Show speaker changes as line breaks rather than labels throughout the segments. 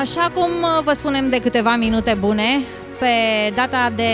Așa cum vă spunem de câteva minute bune, pe data de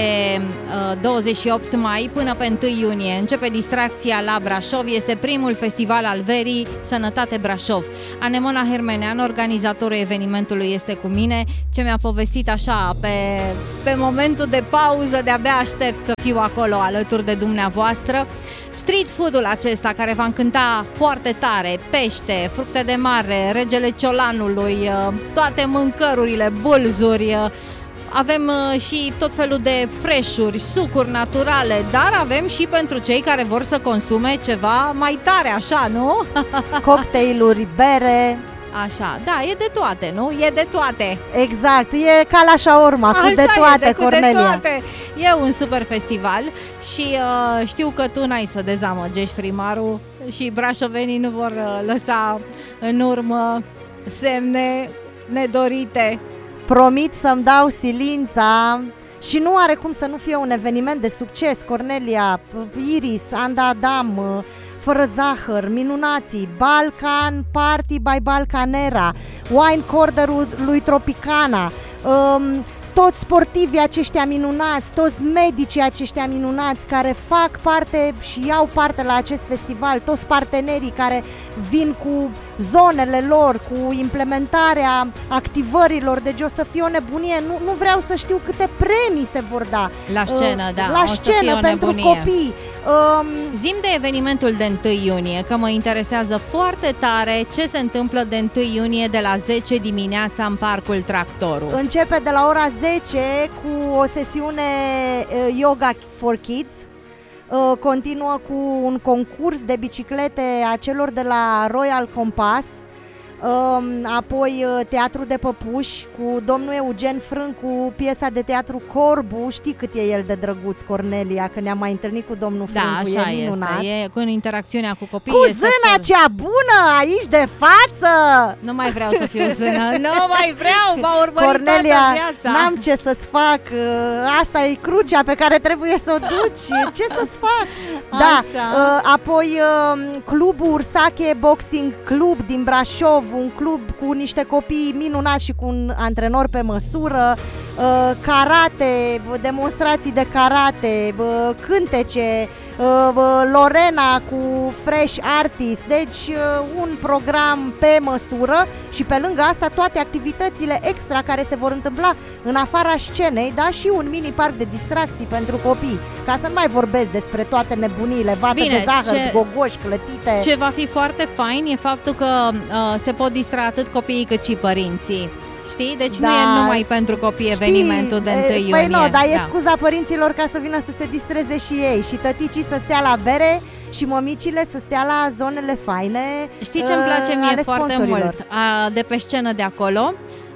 28 mai până pe 1 iunie începe distracția la Brașov. Este primul festival al verii Sănătate Brașov. Anemona Hermenean, organizatorul evenimentului, este cu mine, ce mi-a povestit așa pe momentul de pauză, de-abia aștept să fiu acolo alături de dumneavoastră. Street food-ul acesta care va încânta foarte tare, pește, fructe de mare, regele ciolanului, toate mâncărurile, bulzuri. Avem și tot felul de freșuri, sucuri naturale, dar avem și pentru cei care vor să consume ceva mai tare, așa, nu?
Cocktailuri, bere.
Așa, da, e de toate, nu? E de toate.
Exact, e ca la shaorma, cu de toate, Cornelia.
De toate. E un super festival și știu că tu n-ai să dezamăgești primarul și brașovenii nu vor lăsa în urmă semne nedorite.
Promit să-mi dau silința și nu are cum să nu fie un eveniment de succes. Cornelia, Iris, Anda Adam, Fără Zahăr, Minunații, Balkan Party by Balcanera, Wine Corner-ul lui Tropicana, toți sportivii aceștia minunați, toți medicii aceștia minunați care fac parte și iau parte la acest festival, toți partenerii care vin cu zonele lor, cu implementarea activărilor, deci o să fie o nebunie. Nu vreau să știu câte premii se vor da
la scenă, da,
la scenă pentru copii.
Zi-mi de evenimentul de 1 iunie, că mă interesează foarte tare ce se întâmplă de 1 iunie de la 10 dimineața în Parcul Tractorul.
Începe de la ora 10 cu o sesiune Yoga for Kids. Continuă cu un concurs de biciclete a celor de la Royal Compass. Apoi teatru de păpuși cu domnul Eugen Frâncu, piesa de teatru Corbu. Știi cât e el de drăguț, Cornelia, că ne-am mai întâlnit cu domnul Frâncu.
Da, așa
e minunat.
este, e cu interacțiunea cu copiii.
Cu zâna cea bună aici de față.
Nu mai vreau să fiu zână, nu mai vreau, m-a urmărit
Cornelia,
toată viața.
n-am ce să-ți fac, asta e crucea pe care trebuie să o duci. Ce să-ți fac? Da, apoi clubul Ursache Boxing Club din Brașov, un club cu niște copii minunați și cu un antrenor pe măsură, karate, demonstrații de karate, cântece, Lorena cu Fresh Artist, deci un program pe măsură și pe lângă asta toate activitățile extra care se vor întâmpla în afara scenei, da, și un mini parc de distracții pentru copii, ca să nu mai vorbesc despre toate nebuniile, vată de zahăr, gogoși, clătite.
Ce va fi foarte fain e faptul că se pot distra atât copiii cât și părinții. Știi? Deci
da,
nu e numai pentru copii evenimentul de 1 iunie.
Păi nu, dar e scuza părinților ca să vină să se distreze și ei. Și tăticii să stea la bere și mămicile să stea la zonele faine.
Știi ce îmi place mie foarte mult de pe scenă de acolo?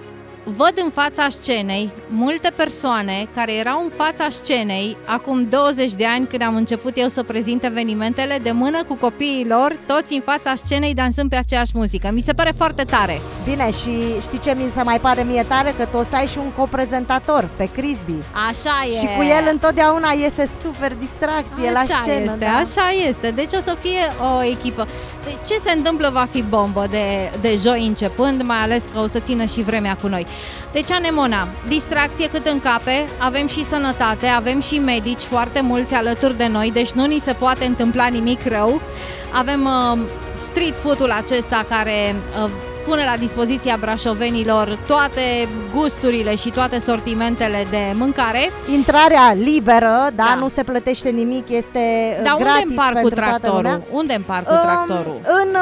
Văd în fața scenei multe persoane care erau în fața scenei acum 20 de ani când am început eu să prezint evenimentele, de mână cu copiii lor, toți în fața scenei dansând pe aceeași muzică. Mi se pare foarte tare.
Bine, și știi ce mi se mai pare mie tare? Că tu o să ai și un coprezentator pe Crisby.
Așa e.
Și cu el întotdeauna iese super distracție la scenă.
Este, da? Așa este, deci o să fie o echipă. Ce se întâmplă va fi bombă de joi începând, mai ales că o să țină și vremea cu noi. Deci, Anemona, distracție cât încape, avem și sănătate, avem și medici foarte mulți alături de noi, deci nu ni se poate întâmpla nimic rău. Avem street food-ul acesta care pune la dispoziția brașovenilor toate gusturile și toate sortimentele de mâncare.
Intrarea liberă, da, nu se plătește nimic, este gratis.
Unde în Parcul Tractorul? Unde în Parcul Tractorul?
În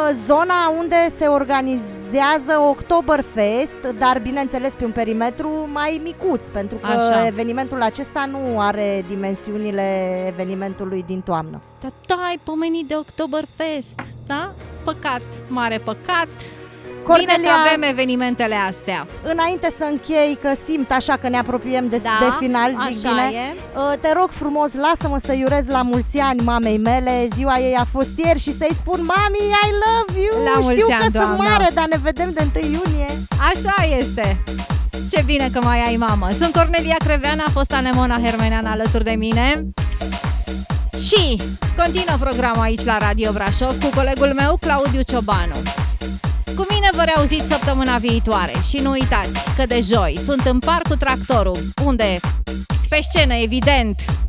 zona unde se organizează Oktoberfest, dar bineînțeles pe un perimetru mai micuț, pentru că evenimentul acesta nu are dimensiunile evenimentului din toamnă.
Dar tu ai pomenit de Oktoberfest, da? Păcat, mare păcat.
Cornelia,
bine că avem evenimentele astea.
Înainte să închei, că simt așa că ne apropiem de final, zic
așa
bine, te rog frumos, lasă-mă să-i urez la mulți ani mamei mele. Ziua ei a fost ieri și să-i spun: Mami, I love you.
La
Știu
ani,
că sunt mare, dar ne vedem de 1 iunie.
Așa este. Ce bine că mai ai mamă. Sunt Cornelia Crevean, a fost Anemona Hermenean alături de mine. Și continuă programul aici la Radio Brașov cu colegul meu Claudiu Ciobanu. Cu mine vă vă reauziți săptămâna viitoare și nu uitați că de joi sunt în Parcul Tractorul, unde, pe scenă, evident,